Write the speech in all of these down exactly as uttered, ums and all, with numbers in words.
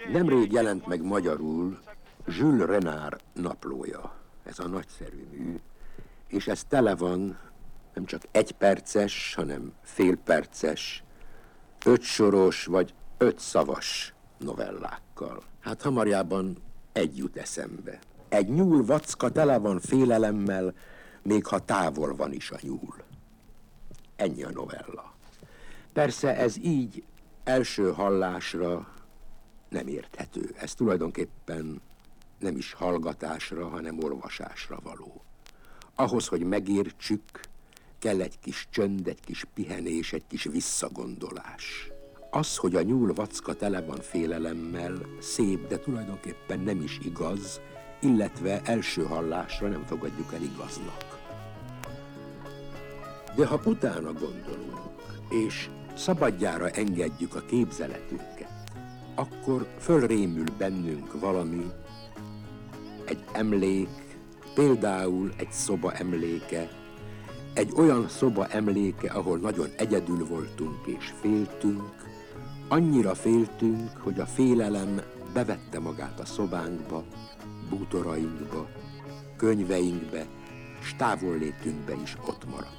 Nemrég jelent meg magyarul Jules Renard naplója, ez a nagyszerű mű, és ez tele van nem csak egyperces, hanem félperces, ötsoros vagy ötszavas novellákkal. Hát hamarjában egy jut eszembe. Egy nyúl vacka tele van félelemmel, még ha távol van is a nyúl. Ennyi a novella. Persze ez így első hallásra nem érthető. Ez tulajdonképpen nem is hallgatásra, hanem olvasásra való. Ahhoz, hogy megértsük, kell egy kis csönd, egy kis pihenés, egy kis visszagondolás. Az, hogy a nyúl vacka tele van félelemmel, szép, de tulajdonképpen nem is igaz, illetve első hallásra nem fogadjuk el igaznak. De ha utána gondolunk, és szabadjára engedjük a képzeletünket, akkor fölrémül bennünk valami, egy emlék, például egy szoba emléke, egy olyan szoba emléke, ahol nagyon egyedül voltunk és féltünk, annyira féltünk, hogy a félelem bevette magát a szobánkba, bútorainkba, könyveinkbe, s távollétünkbe is ott maradt.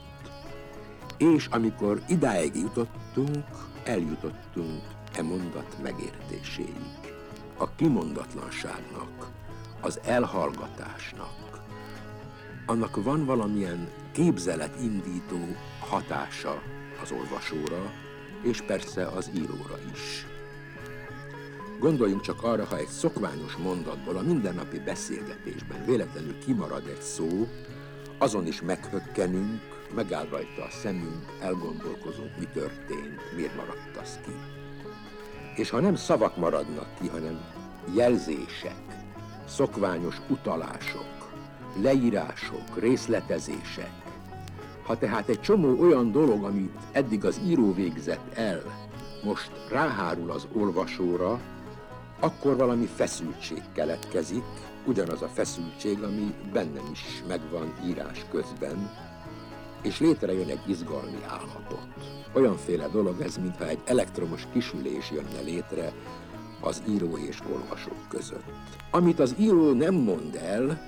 És amikor idáig jutottunk, eljutottunk e mondat megértéséig. A kimondatlanságnak, az elhallgatásnak, annak van valamilyen képzeletindító hatása az olvasóra, és persze az íróra is. Gondoljunk csak arra, ha egy szokványos mondatból a mindennapi beszélgetésben véletlenül kimarad egy szó, azon is meghökkenünk, megáll rajta a szemünk, elgondolkozunk, mi történt, miért maradt az ki. És ha nem szavak maradnak ki, hanem jelzések, szokványos utalások, leírások, részletezések, ha tehát egy csomó olyan dolog, amit eddig az író végzett el, most ráhárul az olvasóra, akkor valami feszültség keletkezik, ugyanaz a feszültség, ami bennem is megvan írás közben, és létrejön egy izgalmi állapot. Olyanféle dolog ez, mintha egy elektromos kisülés jönne létre az író és olvasók között. Amit az író nem mond el,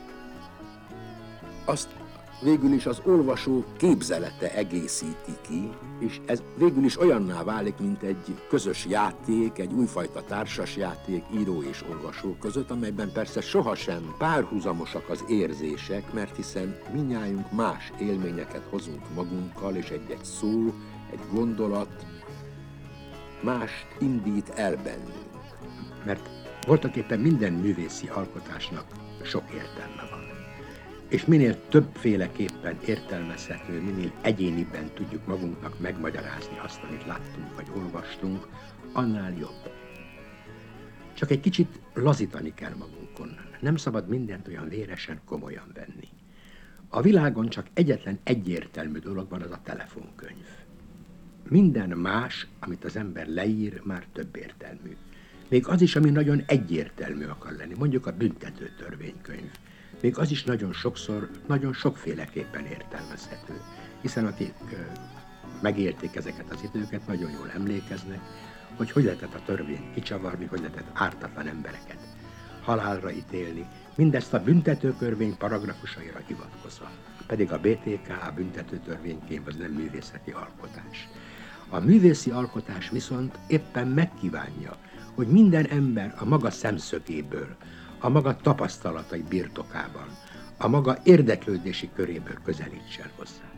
azt végül is az olvasó képzelete egészíti ki, és ez végül is olyanná válik, mint egy közös játék, egy újfajta társasjáték író és olvasó között, amelyben persze sohasem párhuzamosak az érzések, mert hiszen mindnyájunk más élményeket hozunk magunkkal, és egy-egy szó, egy gondolat mást indít el bennünk. Mert voltaképpen minden művészi alkotásnak sok értelme van. És minél többféleképpen értelmezhető, minél egyéniben tudjuk magunknak megmagyarázni azt, amit láttunk vagy olvastunk, annál jobb. Csak egy kicsit lazítani kell magunkon. Nem szabad mindent olyan véresen komolyan venni. A világon csak egyetlen egyértelmű dolog van, az a telefonkönyv. Minden más, amit az ember leír, már több értelmű. Még az is, ami nagyon egyértelmű akar lenni, mondjuk a büntető törvénykönyv. Még az is nagyon sokszor, nagyon sokféleképpen értelmezhető, hiszen akik megélték ezeket az időket, nagyon jól emlékeznek, hogy hogy lehetett a törvényt kicsavarni, hogy lehetett ártatlan embereket halálra ítélni, mindezt a büntetőtörvény paragrafusaira hivatkozva. Pedig a bé té ká, a büntetőtörvénykönyv, az nem művészeti alkotás. A művészi alkotás viszont éppen megkívánja, hogy minden ember a maga szemszögéből, a maga tapasztalatai birtokában, a maga érdeklődési köréből közelítsen hozzá.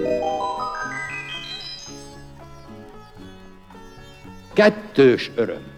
Kettős öröm.